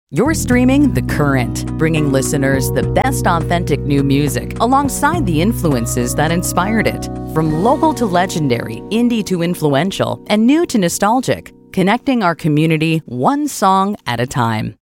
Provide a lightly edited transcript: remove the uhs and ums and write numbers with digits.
You're streaming The Current, bringing listeners the best authentic new music alongside the influences that inspired it. From local to legendary, indie to influential, and new to nostalgic, connecting our community one song at a time.